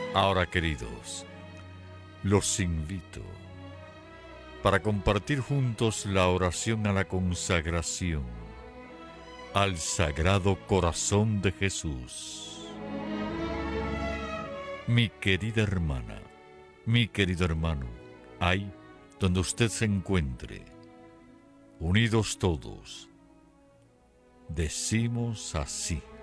Ahora, queridos, los invito para compartir juntos la oración a la consagración al Sagrado Corazón de Jesús. Mi querida hermana, mi querido hermano, ahí donde usted se encuentre, unidos todos, decimos así: